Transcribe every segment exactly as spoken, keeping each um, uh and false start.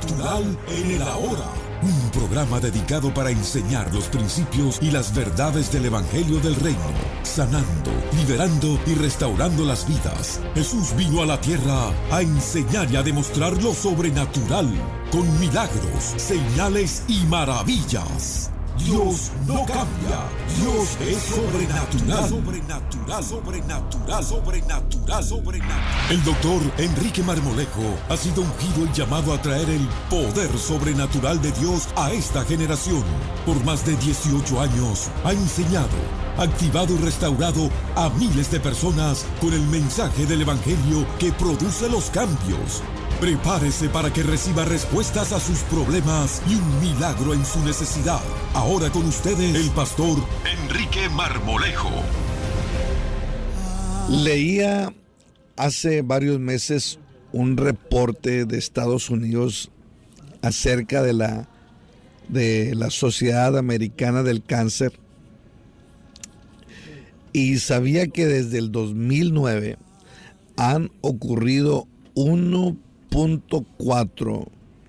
Sobrenatural en el Ahora. Un programa dedicado para enseñar los principios y las verdades del Evangelio del Reino, sanando, liberando y restaurando las vidas. Jesús vino a la tierra a enseñar y a demostrar lo sobrenatural, con milagros, señales y maravillas. Dios no cambia. Dios es sobrenatural. Sobrenatural, sobrenatural, sobrenatural, sobrenatural. El doctor Enrique Marmolejo ha sido ungido y llamado a traer el poder sobrenatural de Dios a esta generación. Por más de dieciocho años ha enseñado, activado y restaurado a miles de personas con el mensaje del Evangelio que produce los cambios. Prepárese para que reciba respuestas a sus problemas y un milagro en su necesidad. Ahora con ustedes, el pastor Enrique Marmolejo. Leía hace varios meses un reporte de Estados Unidos acerca de la, de la Sociedad Americana del Cáncer, y sabía que desde el dos mil nueve han ocurrido uno punto cuatro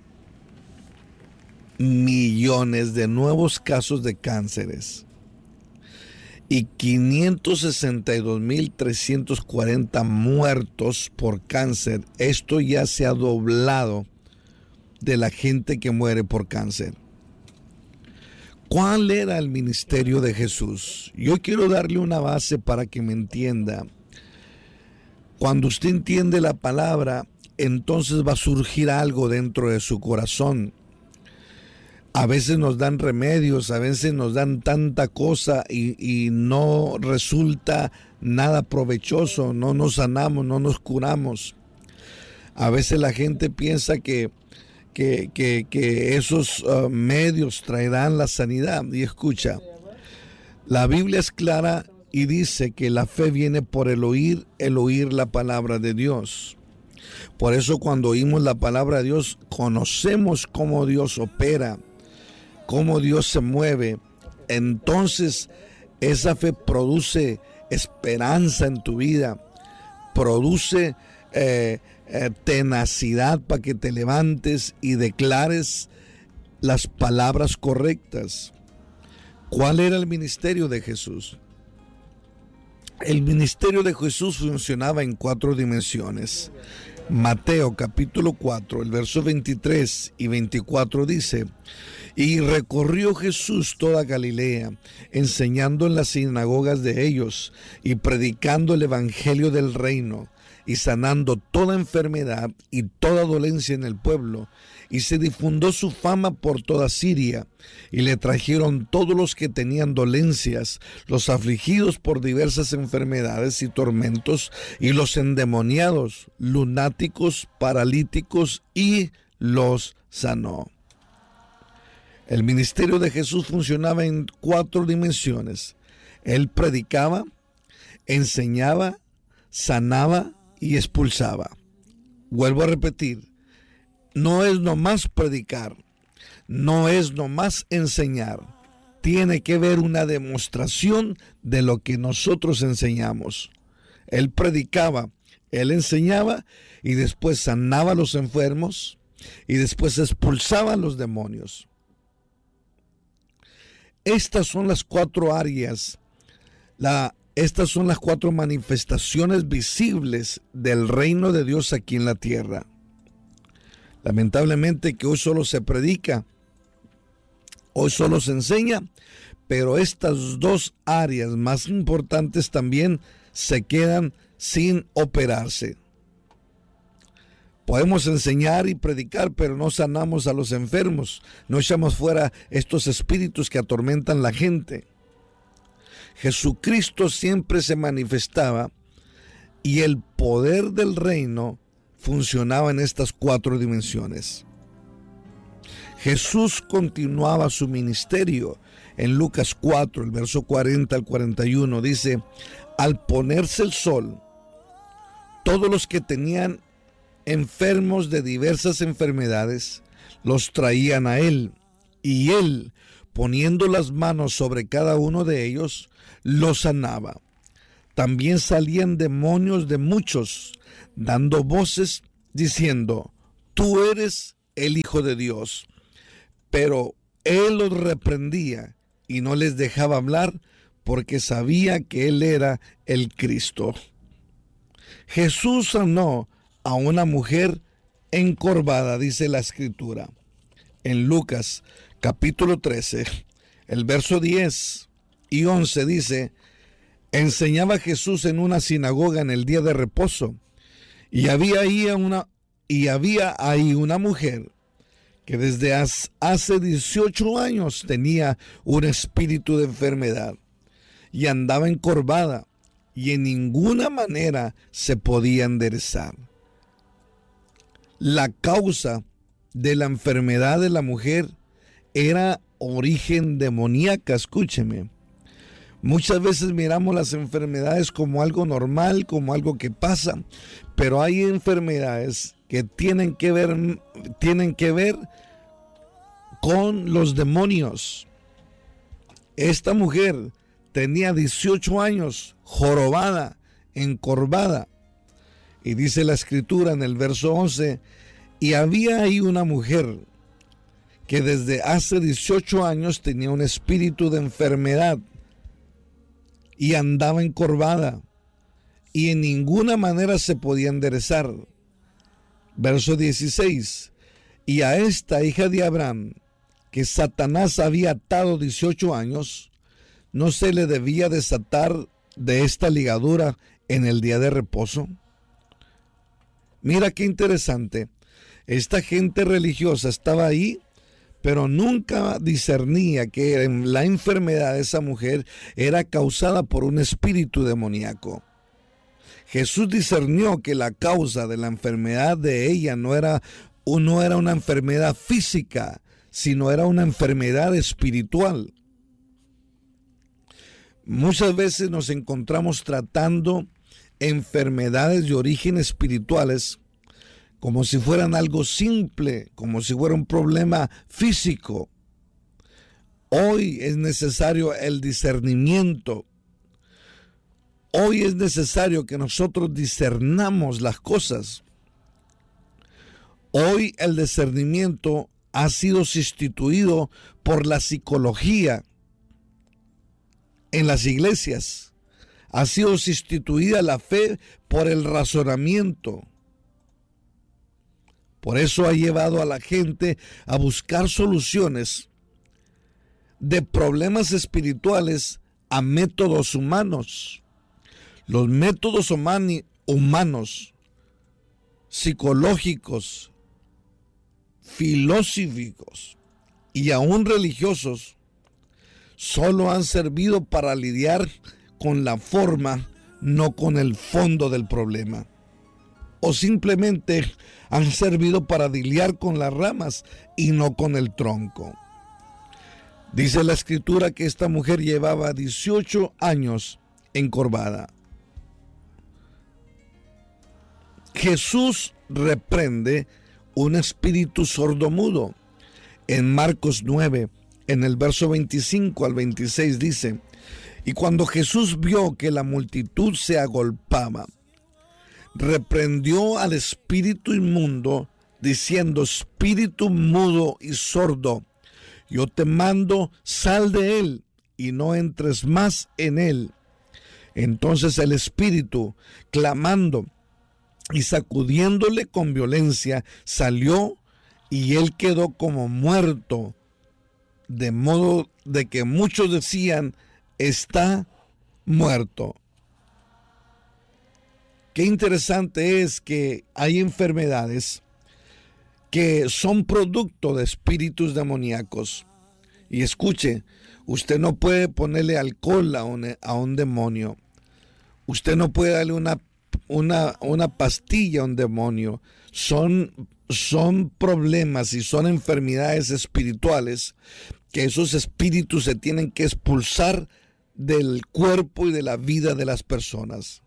millones de nuevos casos de cánceres y quinientos sesenta y dos mil trescientos cuarenta muertos por cáncer. Esto ya se ha doblado de la gente que muere por cáncer. ¿Cuál era el ministerio de Jesús? Yo quiero darle una base para que me entienda. Cuando usted entiende la palabra, entonces va a surgir algo dentro de su corazón. A veces nos dan remedios, a veces nos dan tanta cosa y, y no resulta nada provechoso, no nos sanamos, no nos curamos. A veces la gente piensa que, que, que, que esos uh, medios traerán la sanidad. Y escucha, la Biblia es clara y dice que la fe viene por el oír, el oír la palabra de Dios. Por eso cuando oímos la palabra de Dios, conocemos cómo Dios opera, cómo Dios se mueve. Entonces esa fe produce esperanza en tu vida, produce eh, eh, tenacidad para que te levantes y declares las palabras correctas. ¿Cuál era el ministerio de Jesús? El ministerio de Jesús funcionaba en cuatro dimensiones. Mateo capítulo cuatro, el verso veintitrés y veinticuatro dice: y recorrió Jesús toda Galilea, enseñando en las sinagogas de ellos y predicando el evangelio del reino y sanando toda enfermedad y toda dolencia en el pueblo. Y se difundió su fama por toda Siria, y le trajeron todos los que tenían dolencias, los afligidos por diversas enfermedades y tormentos, y los endemoniados, lunáticos, paralíticos, y los sanó. El ministerio de Jesús funcionaba en cuatro dimensiones. Él predicaba, enseñaba, sanaba y expulsaba. Vuelvo a repetir, no es nomás predicar, no es nomás enseñar. Tiene que haber una demostración de lo que nosotros enseñamos. Él predicaba, él enseñaba y después sanaba a los enfermos y después expulsaba a los demonios. Estas son las cuatro áreas, la, estas son las cuatro manifestaciones visibles del reino de Dios aquí en la tierra. Lamentablemente que hoy solo se predica, hoy solo se enseña, pero estas dos áreas más importantes también se quedan sin operarse. Podemos enseñar y predicar, pero no sanamos a los enfermos, no echamos fuera estos espíritus que atormentan la gente. Jesucristo siempre se manifestaba y el poder del reino funcionaba en estas cuatro dimensiones. Jesús continuaba su ministerio. En Lucas cuatro, el verso cuarenta al cuarenta y uno, dice: al ponerse el sol, todos los que tenían enfermos de diversas enfermedades los traían a él, y él, poniendo las manos sobre cada uno de ellos, los sanaba. También salían demonios de muchos, dando voces diciendo: tú eres el Hijo de Dios. Pero él los reprendía y no les dejaba hablar porque sabía que él era el Cristo. Jesús sanó a una mujer encorvada, dice la Escritura. En Lucas capítulo trece, el verso diez y once dice: enseñaba Jesús en una sinagoga en el día de reposo, y había ahí una, y había ahí una mujer que desde hace dieciocho años tenía un espíritu de enfermedad y andaba encorvada y en ninguna manera se podía enderezar. La causa de la enfermedad de la mujer era origen demoníaca, escúcheme. Muchas veces miramos las enfermedades como algo normal, como algo que pasa, pero hay enfermedades que tienen que ver, tienen que ver con los demonios. Esta mujer tenía dieciocho años, jorobada, encorvada. Y dice la Escritura en el verso once, y había ahí una mujer que desde hace dieciocho años tenía un espíritu de enfermedad y andaba encorvada y en ninguna manera se podía enderezar. Verso dieciséis, y a esta hija de Abraham, que Satanás había atado dieciocho años, no se le debía desatar de esta ligadura en el día de reposo. Mira qué interesante. Esta gente religiosa estaba ahí, pero nunca discernía que la enfermedad de esa mujer era causada por un espíritu demoníaco. Jesús discernió que la causa de la enfermedad de ella no era, no era una enfermedad física, sino era una enfermedad espiritual. Muchas veces nos encontramos tratando enfermedades de origen espirituales como si fueran algo simple, como si fuera un problema físico. Hoy es necesario el discernimiento. Hoy es necesario que nosotros discernamos las cosas. Hoy el discernimiento ha sido sustituido por la psicología en las iglesias. Ha sido sustituida la fe por el razonamiento. Por eso ha llevado a la gente a buscar soluciones de problemas espirituales a métodos humanos. Los métodos humani- humanos, psicológicos, filosóficos y aún religiosos solo han servido para lidiar con la forma, no con el fondo del problema. O simplemente han servido para lidiar con las ramas y no con el tronco. Dice la Escritura que esta mujer llevaba dieciocho años encorvada. Jesús reprende un espíritu sordomudo. En Marcos nueve, en el verso veinticinco al veintiséis dice: y cuando Jesús vio que la multitud se agolpaba, reprendió al espíritu inmundo, diciendo: espíritu mudo y sordo, yo te mando, sal de él y no entres más en él. Entonces el espíritu, clamando y sacudiéndole con violencia, salió y él quedó como muerto, de modo de que muchos decían: está muerto. Qué interesante es que hay enfermedades que son producto de espíritus demoníacos. Y escuche, usted no puede ponerle alcohol a un, a un demonio. Usted no puede darle una, una, una pastilla a un demonio. Son, son problemas y son enfermedades espirituales que esos espíritus se tienen que expulsar del cuerpo y de la vida de las personas.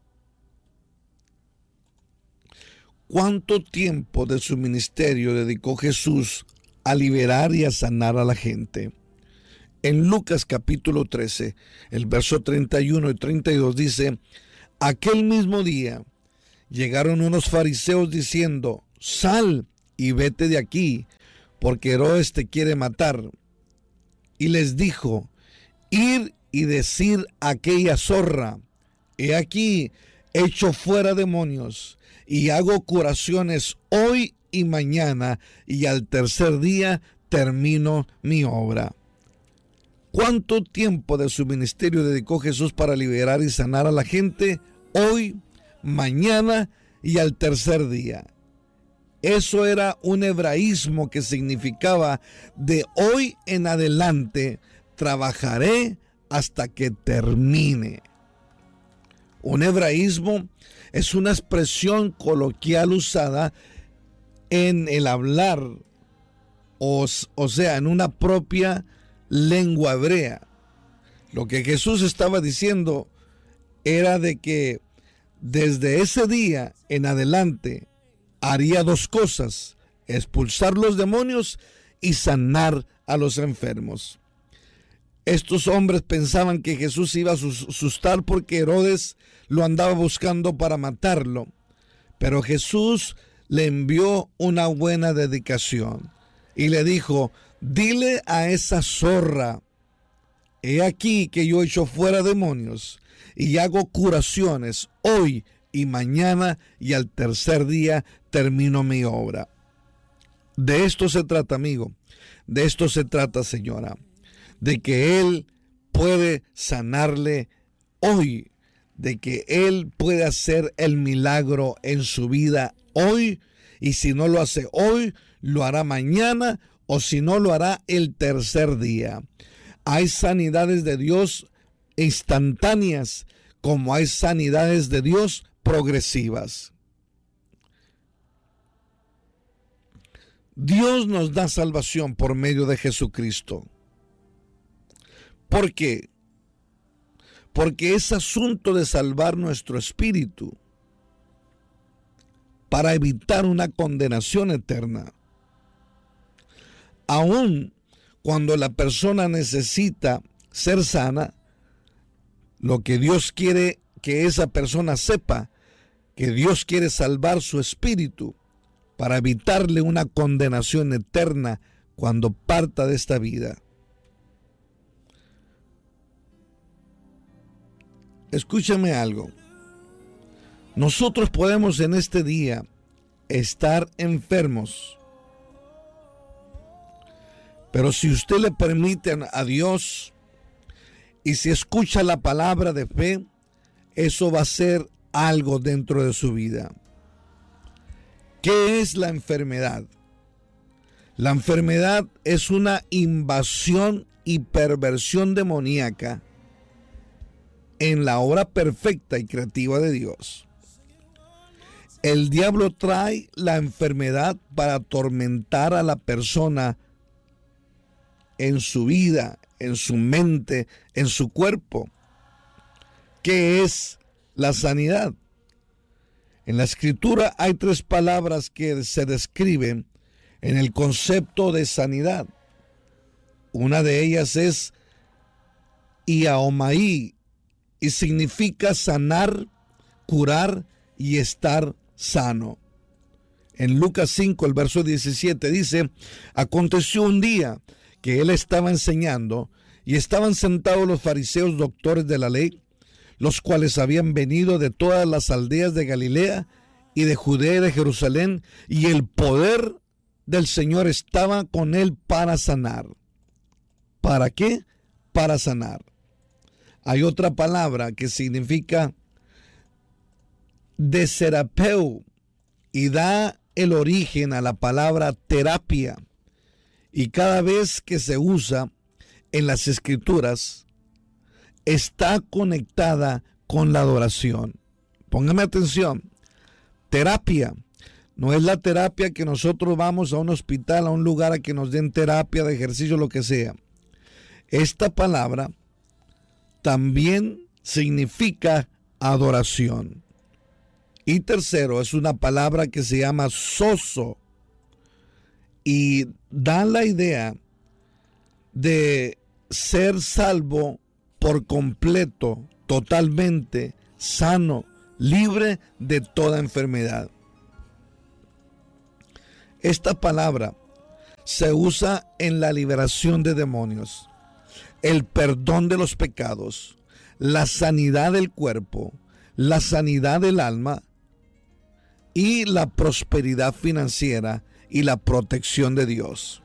¿Cuánto tiempo de su ministerio dedicó Jesús a liberar y a sanar a la gente? En Lucas capítulo trece, el verso treinta y uno y treinta y dos dice: aquel mismo día llegaron unos fariseos diciendo: sal y vete de aquí, porque Herodes te quiere matar. Y les dijo, ir y decir a aquella zorra, he aquí, echo fuera demonios, y hago curaciones hoy y mañana, y al tercer día termino mi obra. ¿Cuánto tiempo de su ministerio dedicó Jesús para liberar y sanar a la gente? Hoy, mañana y al tercer día. Eso era un hebraísmo que significaba, de hoy en adelante trabajaré hasta que termine. Un hebraísmo es una expresión coloquial usada en el hablar, o, o sea, en una propia lengua hebrea. Lo que Jesús estaba diciendo era de que desde ese día en adelante haría dos cosas: expulsar los demonios y sanar a los enfermos. Estos hombres pensaban que Jesús iba a asustar porque Herodes lo andaba buscando para matarlo, pero Jesús le envió una buena dedicación y le dijo, dile a esa zorra, he aquí que yo echo fuera demonios y hago curaciones hoy y mañana, y al tercer día termino mi obra. De esto se trata, amigo. De esto se trata, señora. De que Él puede sanarle hoy. De que Él puede hacer el milagro en su vida hoy. Y si no lo hace hoy, lo hará mañana. O si no, lo hará el tercer día. Hay sanidades de Dios instantáneas, como hay sanidades de Dios progresivas. Dios nos da salvación por medio de Jesucristo. ¿Por qué? Porque es asunto de salvar nuestro espíritu para evitar una condenación eterna. Aún cuando la persona necesita ser sana, lo que Dios quiere que esa persona sepa, que Dios quiere salvar su espíritu para evitarle una condenación eterna cuando parta de esta vida. Escúchame algo. Nosotros podemos en este día estar enfermos, pero si usted le permite a Dios y si escucha la palabra de fe, eso va a ser algo dentro de su vida. ¿Qué es la enfermedad? La enfermedad es una invasión y perversión demoníaca en la obra perfecta y creativa de Dios. El diablo trae la enfermedad para atormentar a la persona en su vida, en su mente, en su cuerpo. ¿Qué es la sanidad? En la Escritura hay tres palabras que se describen en el concepto de sanidad. Una de ellas es iaomaí y significa sanar, curar y estar sano. En Lucas cinco, el verso diecisiete dice, aconteció un día que él estaba enseñando y estaban sentados los fariseos doctores de la ley, los cuales habían venido de todas las aldeas de Galilea y de Judea y de Jerusalén, y el poder del Señor estaba con él para sanar. ¿Para qué? Para sanar. Hay otra palabra que significa deserapeu y da el origen a la palabra terapia, y cada vez que se usa en las Escrituras está conectada con la adoración. Póngame atención. Terapia no es la terapia que nosotros vamos a un hospital, a un lugar a que nos den terapia de ejercicio, lo que sea. Esta palabra también significa adoración. Y tercero, es una palabra que se llama sozo y da la idea de ser salvo por completo, totalmente sano, libre de toda enfermedad. Esta palabra se usa en la liberación de demonios, el perdón de los pecados, la sanidad del cuerpo, la sanidad del alma y la prosperidad financiera y la protección de Dios.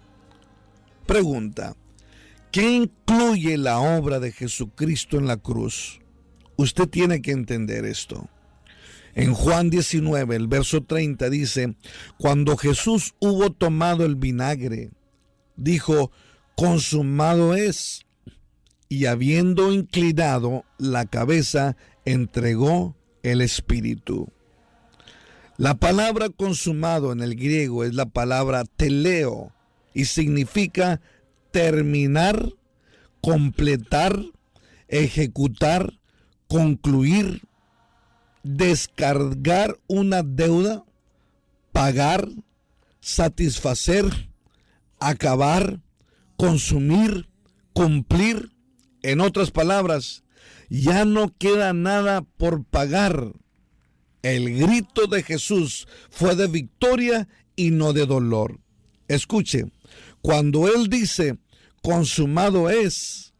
Pregunta: ¿qué incluye la obra de Jesucristo en la cruz? Usted tiene que entender esto. En Juan diecinueve, el verso treinta dice: cuando Jesús hubo tomado el vinagre, dijo: consumado es. Y habiendo inclinado la cabeza, entregó el espíritu. La palabra consumado en el griego es la palabra teleo y significa terminar, completar, ejecutar, concluir, descargar una deuda, pagar, satisfacer, acabar, consumir, cumplir. En otras palabras, ya no queda nada por pagar. El grito de Jesús fue de victoria y no de dolor. Escuche, cuando Él dice consumado es,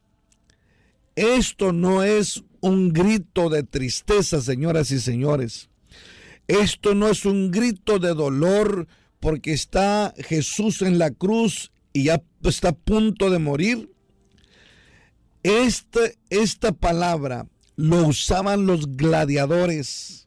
esto no es un grito de tristeza, señoras y señores. Esto no es un grito de dolor porque está Jesús en la cruz y ya está a punto de morir. Esta, esta palabra lo usaban los gladiadores.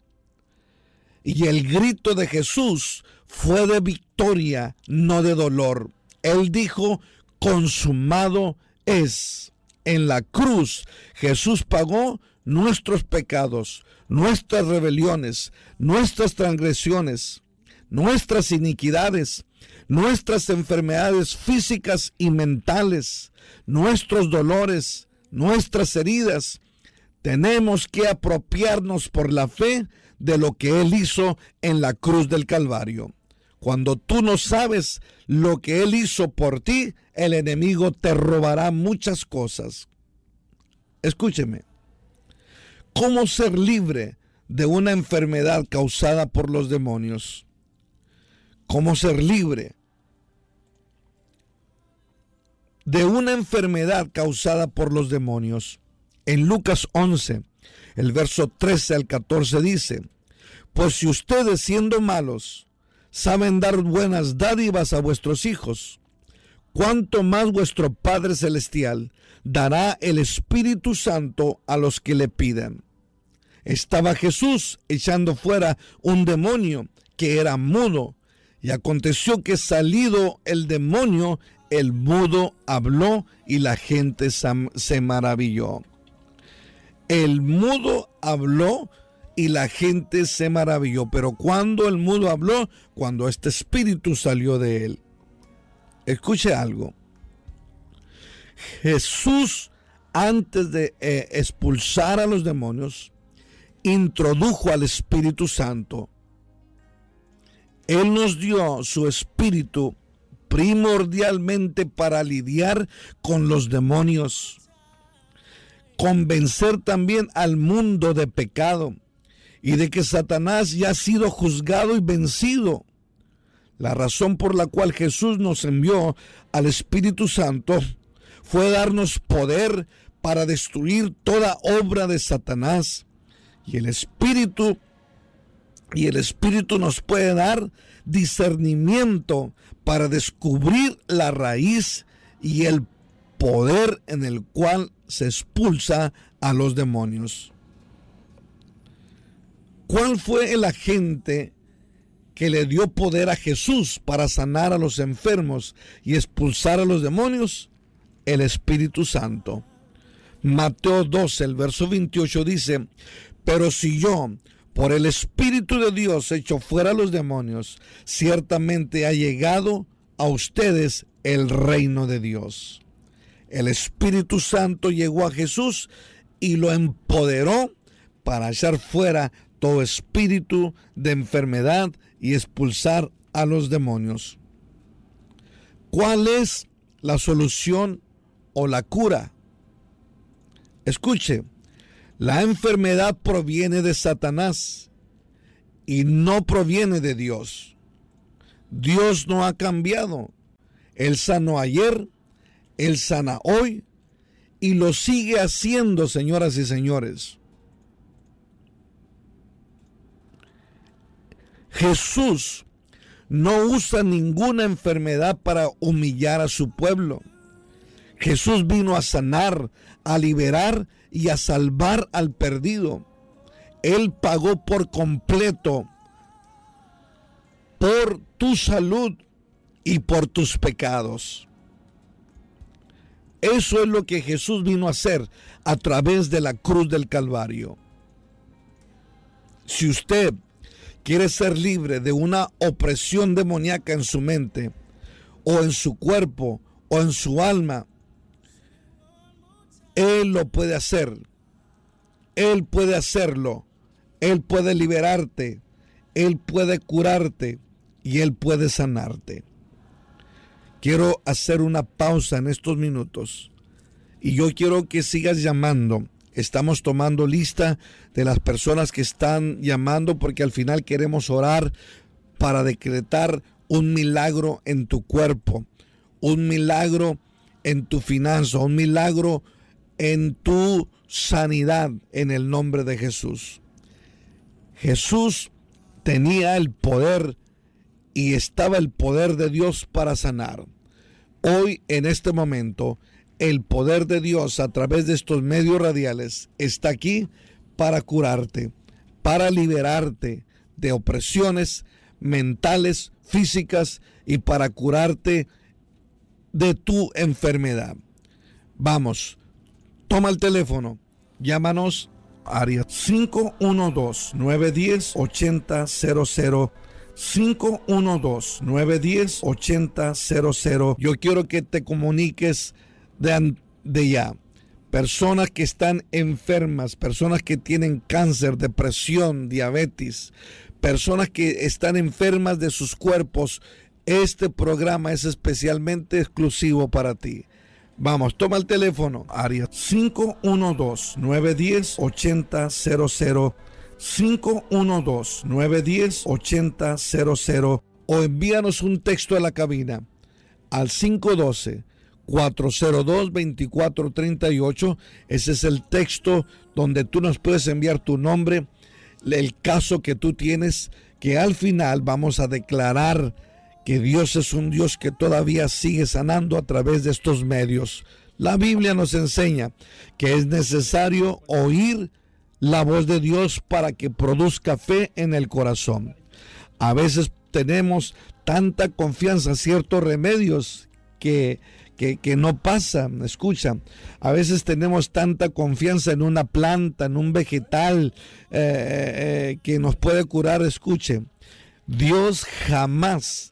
Y el grito de Jesús fue de victoria, no de dolor. Él dijo: consumado es. En la cruz, Jesús pagó nuestros pecados, nuestras rebeliones, nuestras transgresiones, nuestras iniquidades, nuestras enfermedades físicas y mentales, nuestros dolores, nuestras heridas. Tenemos que apropiarnos por la fe de lo que Él hizo en la cruz del Calvario. Cuando tú no sabes lo que Él hizo por ti, el enemigo te robará muchas cosas. Escúcheme. ¿Cómo ser libre de una enfermedad causada por los demonios? ¿Cómo ser libre de una enfermedad causada por los demonios? En Lucas once, el verso trece al catorce dice: pues si ustedes, siendo malos, saben dar buenas dádivas a vuestros hijos, cuánto más vuestro Padre Celestial dará el Espíritu Santo a los que le pidan. Estaba Jesús echando fuera un demonio que era mudo, y aconteció que salido el demonio, el mudo habló y la gente se maravilló. El mudo habló y la gente se maravilló. Pero cuando el mudo habló, cuando este espíritu salió de él. Escuche algo. Jesús, antes de eh, expulsar a los demonios, introdujo al Espíritu Santo. Él nos dio su espíritu primordialmente para lidiar con los demonios, convencer también al mundo de pecado y de que Satanás ya ha sido juzgado y vencido. La razón por la cual Jesús nos envió al Espíritu Santo fue darnos poder para destruir toda obra de Satanás. Y el Espíritu, y el Espíritu nos puede dar discernimiento para descubrir la raíz y el poder en el cual se expulsa a los demonios. ¿Cuál fue el agente que le dio poder a Jesús para sanar a los enfermos y expulsar a los demonios? El Espíritu Santo. Mateo doce, el verso veintiocho dice: pero si yo, por el Espíritu de Dios, echo fuera a los demonios, ciertamente ha llegado a ustedes el reino de Dios. El Espíritu Santo llegó a Jesús y lo empoderó para echar fuera todo espíritu de enfermedad y expulsar a los demonios. ¿Cuál es la solución o la cura? Escuche, la enfermedad proviene de Satanás y no proviene de Dios. Dios no ha cambiado. Él sanó ayer, Él sana hoy y lo sigue haciendo, señoras y señores. Jesús no usa ninguna enfermedad para humillar a su pueblo. Jesús vino a sanar, a liberar y a salvar al perdido. Él pagó por completo por tu salud y por tus pecados. Eso es lo que Jesús vino a hacer a través de la cruz del Calvario. Si usted quiere ser libre de una opresión demoníaca en su mente, o en su cuerpo, o en su alma, Él lo puede hacer. Él puede hacerlo. Él puede liberarte. Él puede curarte. Y Él puede sanarte. Quiero hacer una pausa en estos minutos. Y yo quiero que sigas llamando. Estamos tomando lista de las personas que están llamando porque al final queremos orar para decretar un milagro en tu cuerpo, un milagro en tu finanza, un milagro en tu sanidad en el nombre de Jesús. Jesús tenía el poder y estaba el poder de Dios para sanar. Hoy, en este momento, el poder de Dios a través de estos medios radiales está aquí para curarte, para liberarte de opresiones mentales, físicas y para curarte de tu enfermedad. Vamos, toma el teléfono, llámanos área cinco uno dos, nueve uno cero, ocho cero cero. cinco uno dos, nueve uno cero, ocho cero cero. Yo quiero que te comuniques de, de ya. Personas que están enfermas, personas que tienen cáncer, depresión, diabetes, personas que están enfermas de sus cuerpos. Este programa es especialmente exclusivo para ti. Vamos, toma el teléfono, área cinco uno dos, nueve uno cero, ocho cero cero. cinco uno dos, nueve uno cero, ocho cero cero o envíanos un texto a la cabina al cinco uno dos, cuatro cero dos, dos cuatro tres ocho. Ese es el texto donde tú nos puedes enviar tu nombre, el caso que tú tienes, que al final vamos a declarar que Dios es un Dios que todavía sigue sanando a través de estos medios. La Biblia nos enseña que es necesario oír la voz de Dios para que produzca fe en el corazón. A veces tenemos tanta confianza en ciertos remedios que, que, que no pasan. Escucha, a veces tenemos tanta confianza en una planta, en un vegetal eh, eh, que nos puede curar. Escuche, Dios jamás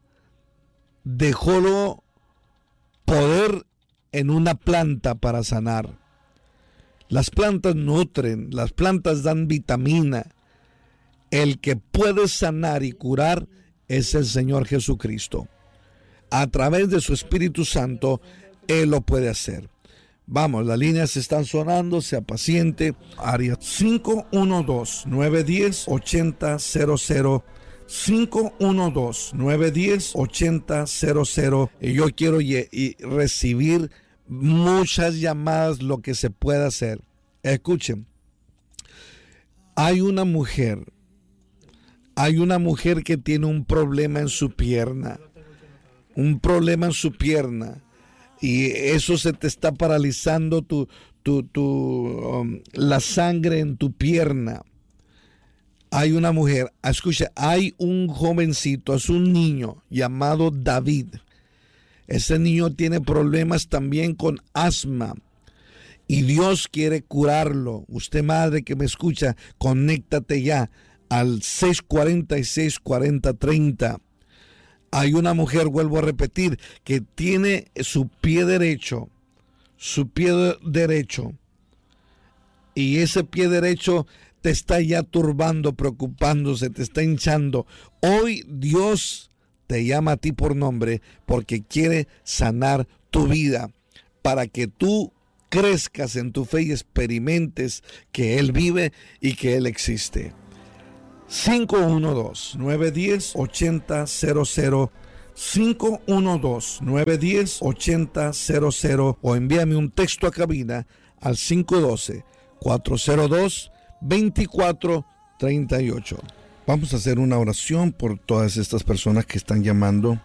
dejó poder en una planta para sanar. Las plantas nutren, las plantas dan vitamina. El que puede sanar y curar es el Señor Jesucristo. A través de su Espíritu Santo, Él lo puede hacer. Vamos, las líneas están sonando, sea paciente. Área cinco uno dos, nueve uno cero, ocho cero cero. cinco uno dos, nueve uno cero, ocho cero cero. Y yo quiero y, y recibir muchas llamadas, lo que se pueda hacer. Escuchen, hay una mujer, hay una mujer que tiene un problema en su pierna, un problema en su pierna, y eso se te está paralizando tu, tu, tu, um, la sangre en tu pierna. Hay una mujer, escucha, hay un jovencito, es un niño llamado David. Ese niño tiene problemas también con asma y Dios quiere curarlo. Usted, madre que me escucha, conéctate ya al seis cuatro seis, cuatro cero tres cero. Hay una mujer, vuelvo a repetir, que tiene su pie derecho, su pie derecho, y ese pie derecho te está ya turbando, preocupándose, te está hinchando. Hoy Dios te llama a ti por nombre porque quiere sanar tu vida para que tú crezcas en tu fe y experimentes que Él vive y que Él existe. cinco uno dos, nueve uno cero, ocho cero cero. cinco uno dos, nueve uno cero, ocho cero cero cero o envíame un texto a cabina al cinco uno dos, cuatro cero dos, dos cuatro tres ocho. Vamos a hacer una oración por todas estas personas que están llamando.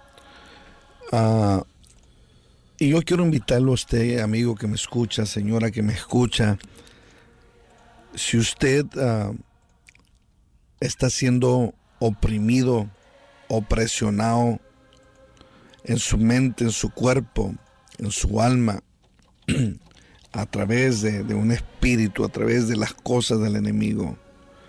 Uh, y yo quiero invitarlo a usted, amigo que me escucha, señora que me escucha. Si usted uh, está siendo oprimido, opresionado en su mente, en su cuerpo, en su alma, a través de, de un espíritu, a través de las cosas del enemigo,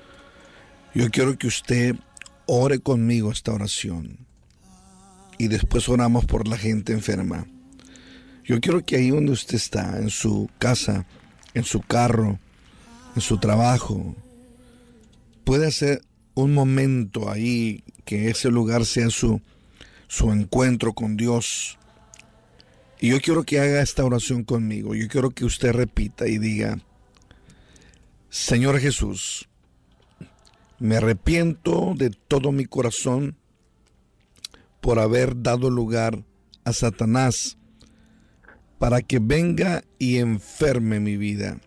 yo quiero que usted ore conmigo esta oración y después oramos por la gente enferma. Yo quiero que ahí donde usted está, en su casa, en su carro, en su trabajo, pueda hacer un momento ahí, que ese lugar sea su, su encuentro con Dios. Y yo quiero que haga esta oración conmigo. Yo quiero que usted repita y diga: Señor Jesús, me arrepiento de todo mi corazón por haber dado lugar a Satanás para que venga y enferme mi vida.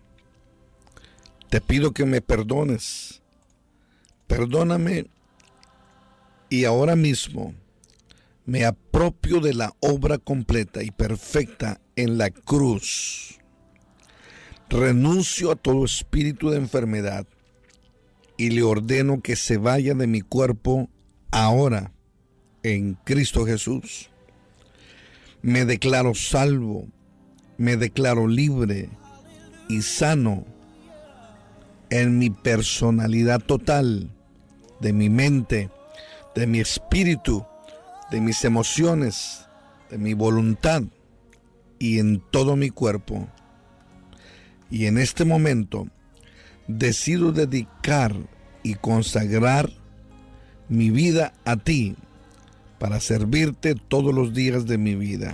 Te pido que me perdones. Perdóname y ahora mismo me apropio de la obra completa y perfecta en la cruz. Renuncio a todo espíritu de enfermedad y le ordeno que se vaya de mi cuerpo ahora en Cristo Jesús. Me declaro salvo, me declaro libre y sano en mi personalidad total, de mi mente, de mi espíritu, de mis emociones, de mi voluntad y en todo mi cuerpo. Y en este momento decido dedicar y consagrar mi vida a ti para servirte todos los días de mi vida.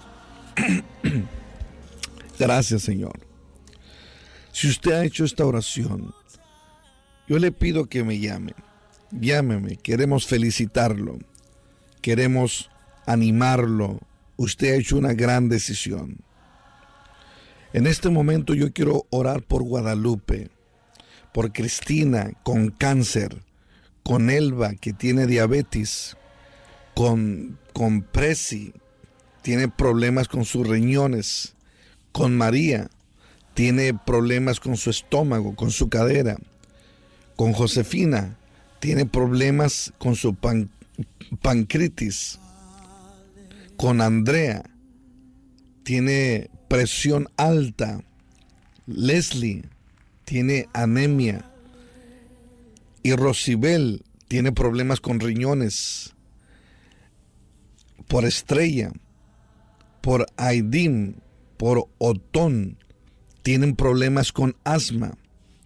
Gracias, Señor. Si usted ha hecho esta oración, yo le pido que me llame. Llámeme, queremos felicitarlo, queremos animarlo. Usted ha hecho una gran decisión. En este momento yo quiero orar por Guadalupe, por Cristina con cáncer, con Elba que tiene diabetes, con, con Presi, tiene problemas con sus riñones, con María, tiene problemas con su estómago, con su cadera, con Josefina, tiene problemas con su pan, pancreatitis, con Andrea, tiene presión alta, Leslie tiene anemia y Rosibel tiene problemas con riñones, por Estrella, por Aidín, por Otón, tienen problemas con asma,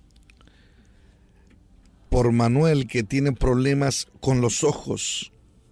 por Manuel que tiene problemas con los ojos.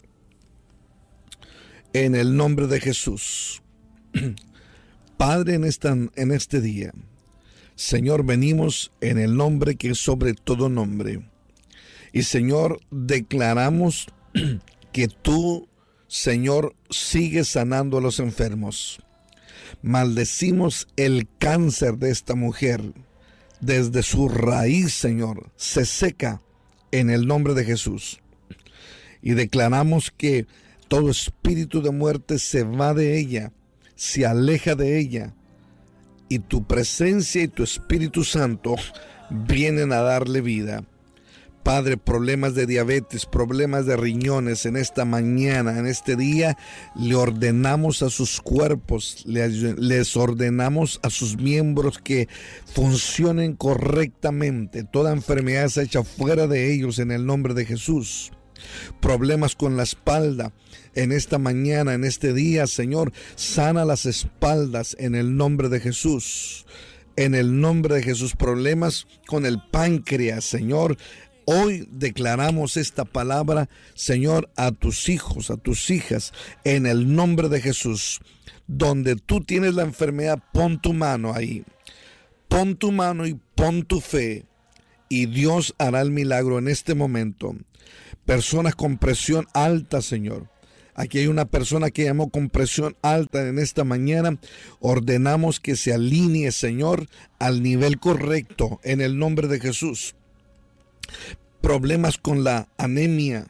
En el nombre de Jesús, Padre, en, esta, en este día, Señor, venimos en el nombre que es sobre todo nombre. Y Señor, declaramos que tú, Señor, sigues sanando a los enfermos. Maldecimos el cáncer de esta mujer. Desde su raíz, Señor, se seca en el nombre de Jesús. Y declaramos que todo espíritu de muerte se va de ella, se aleja de ella, y tu presencia y tu Espíritu Santo vienen a darle vida. Padre, problemas de diabetes, problemas de riñones en esta mañana, en este día, le ordenamos a sus cuerpos, les, les ordenamos a sus miembros que funcionen correctamente. Toda enfermedad se echa fuera de ellos en el nombre de Jesús. Problemas con la espalda, en esta mañana, en este día, Señor, sana las espaldas en el nombre de Jesús. En el nombre de Jesús, problemas con el páncreas, Señor. Hoy declaramos esta palabra, Señor, a tus hijos, a tus hijas, en el nombre de Jesús. Donde tú tienes la enfermedad, pon tu mano ahí. Pon tu mano y pon tu fe. Y Dios hará el milagro en este momento. Personas con presión alta, Señor. Aquí hay una persona que llamó con presión alta en esta mañana. Ordenamos que se alinee, Señor, al nivel correcto en el nombre de Jesús. Problemas con la anemia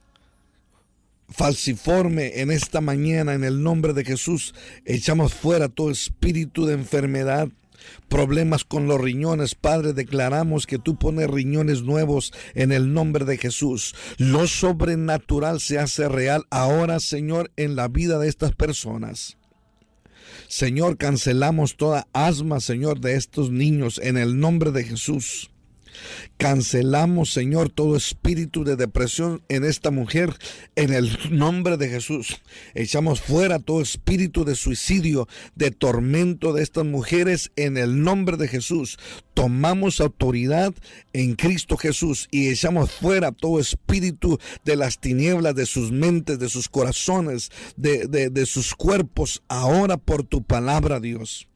falciforme en esta mañana, en el nombre de Jesús, echamos fuera todo espíritu de enfermedad. Problemas con los riñones, Padre, declaramos que tú pones riñones nuevos en el nombre de Jesús. Lo sobrenatural se hace real ahora, Señor, en la vida de estas personas. Señor, cancelamos toda asma, Señor, de estos niños en el nombre de Jesús. Cancelamos, Señor, todo espíritu de depresión en esta mujer en el nombre de Jesús. Echamos fuera todo espíritu de suicidio, de tormento de estas mujeres en el nombre de Jesús. Tomamos autoridad en Cristo Jesús y echamos fuera todo espíritu de las tinieblas de sus mentes, de sus corazones, de, de, de sus cuerpos, ahora por tu palabra, Dios.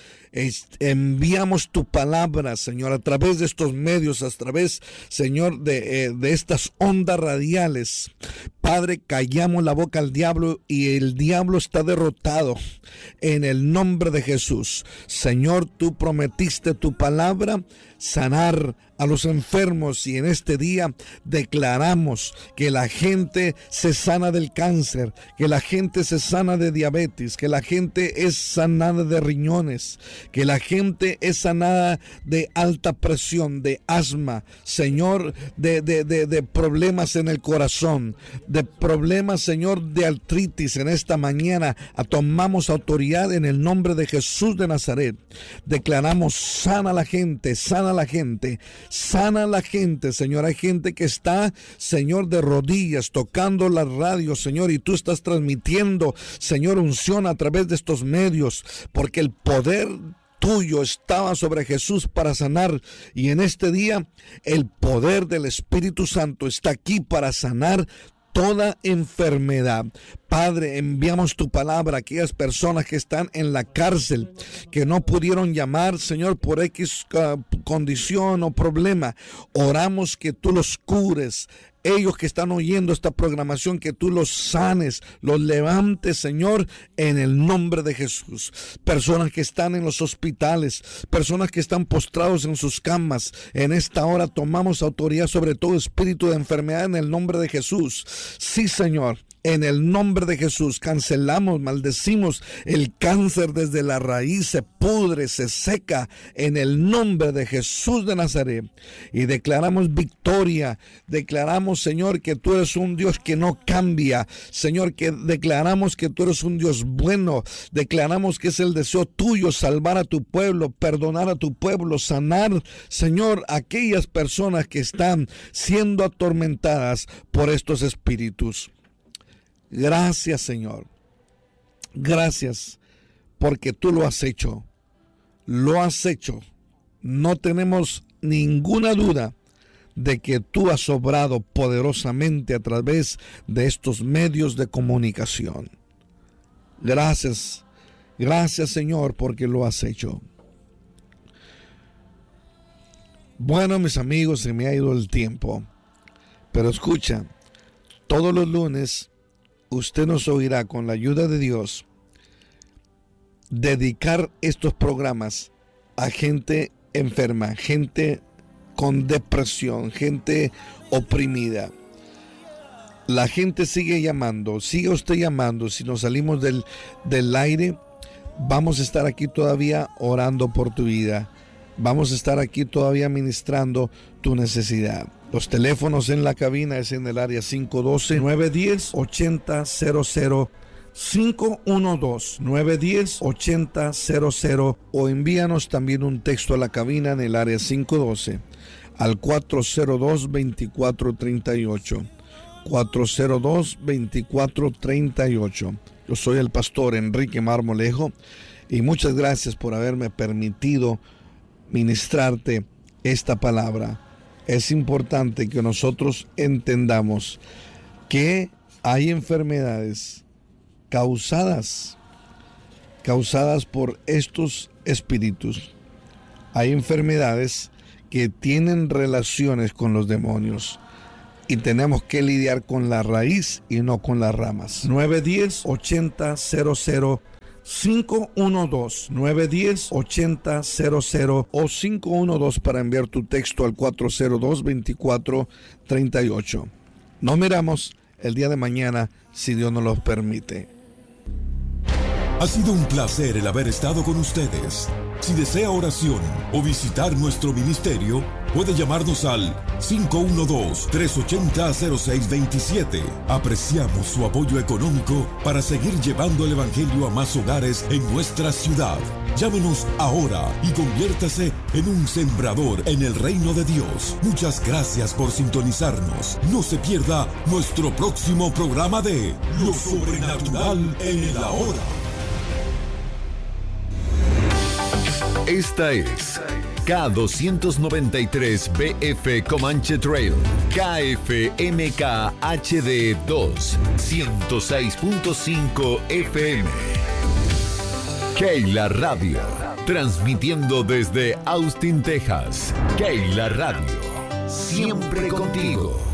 Enviamos tu palabra, Señor, a través de estos medios, a través, Señor, de, eh, de estas ondas radiales. Padre, callamos la boca al diablo y el diablo está derrotado en el nombre de Jesús. Señor, tú prometiste tu palabra sanar a los enfermos y en este día declaramos que la gente se sana del cáncer, que la gente se sana de diabetes, que la gente es sanada de riñones, que la gente es sanada de alta presión, de asma, Señor, de, de, de, de problemas en el corazón, de problemas, Señor, de artritis. En esta mañana tomamos autoridad en el nombre de Jesús de Nazaret. Declaramos sana la gente, sana la gente, sana la gente, Señor. Hay gente que está, Señor, de rodillas tocando la radio, Señor, y tú estás transmitiendo, Señor, unción a través de estos medios, porque el poder tuyo estaba sobre Jesús para sanar, y en este día el poder del Espíritu Santo está aquí para sanar toda enfermedad. Padre, enviamos tu palabra a aquellas personas que están en la cárcel, que no pudieron llamar, Señor, por X uh, condición o problema. Oramos que tú los cures. Ellos que están oyendo esta programación, que tú los sanes, los levantes, Señor, en el nombre de Jesús. Personas que están en los hospitales, personas que están postrados en sus camas, en esta hora tomamos autoridad sobre todo espíritu de enfermedad en el nombre de Jesús. Sí, Señor. En el nombre de Jesús cancelamos, maldecimos el cáncer desde la raíz, se pudre, se seca en el nombre de Jesús de Nazaret. Y declaramos victoria, declaramos, Señor, que tú eres un Dios que no cambia, Señor, que declaramos que tú eres un Dios bueno, declaramos que es el deseo tuyo salvar a tu pueblo, perdonar a tu pueblo, sanar, Señor, aquellas personas que están siendo atormentadas por estos espíritus. Gracias, Señor. Gracias porque tú lo has hecho. Lo has hecho. No tenemos ninguna duda de que tú has obrado poderosamente a través de estos medios de comunicación. Gracias. Gracias, Señor, porque lo has hecho. Bueno, mis amigos, se me ha ido el tiempo. Pero escucha, todos los lunes usted nos oirá, con la ayuda de Dios, dedicar estos programas a gente enferma, gente con depresión, gente oprimida. La gente sigue llamando, sigue usted llamando. Si nos salimos del, del aire, vamos a estar aquí todavía orando por tu vida. Vamos a estar aquí todavía ministrando tu necesidad. Los teléfonos en la cabina es en el área cinco uno dos, nueve uno cero, ocho cero cero cero, cinco uno dos, nueve uno cero, ocho cero cero cero, o envíanos también un texto a la cabina en el área cinco uno dos al cuatro cero dos, dos cuatro tres ocho, cuatro cero dos, dos cuatro tres ocho. Yo soy el pastor Enrique Marmolejo y muchas gracias por haberme permitido ministrarte esta palabra. Es importante que nosotros entendamos que hay enfermedades causadas, causadas por estos espíritus. Hay enfermedades que tienen relaciones con los demonios. y tenemos que lidiar con la raíz y no con las ramas. nueve uno cero, ochenta cero cero cinco uno dos, nueve uno cero, ochenta cero cero o cinco uno dos para enviar tu texto al cuatro cero dos, veinticuatro treinta y ocho. Nos miramos el día de mañana, si Dios nos lo permite. Ha sido un placer el haber estado con ustedes. Si desea oración o visitar nuestro ministerio, puede llamarnos al cinco uno dos, tres ocho cero, cero seis dos siete. Apreciamos su apoyo económico para seguir llevando el Evangelio a más hogares en nuestra ciudad. Llámenos ahora y conviértase en un sembrador en el reino de Dios. Muchas gracias por sintonizarnos. No se pierda nuestro próximo programa de Lo Sobrenatural en el Ahora. Esta es K doscientos noventa y tres B F Comanche Trail, K F M K H D dos, ciento seis punto cinco F M. Keila Radio, transmitiendo desde Austin, Texas. Keila Radio, siempre contigo.